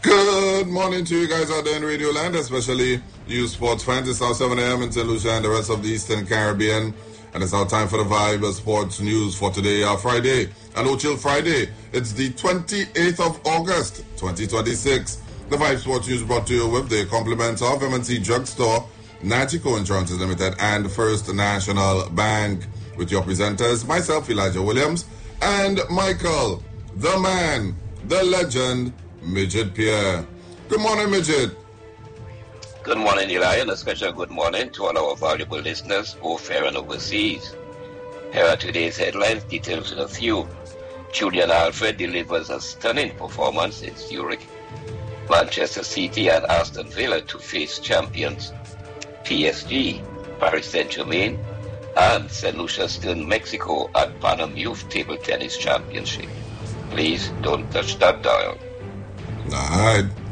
Good morning to you guys out there in Radio Land, especially you sports fans. It's now 7 a.m. in St. Lucia and the rest of the Eastern Caribbean. And it's now time for the Vibe Sports News for today, Friday. A No Chill Friday. It's the 28th of August, 2026. The Vibe Sports News brought to you with the compliments of M&T Drugstore, Nachico Insurances Limited, and First National Bank. With your presenters, myself, Elijah Williams, and Michael, the man, the legend, Midget Pierre. Good morning, Midget. Good morning, Eli, and a special good morning to all our valuable listeners, both here and overseas. Here are today's headlines, details with a few. Julian Alfred delivers a stunning performance in Zurich. Manchester City and Aston Villa to face champions. PSG, Paris Saint-Germain, and St. Lucia still Mexico at Panam Youth Table Tennis Championship. Please don't touch that dial. All right.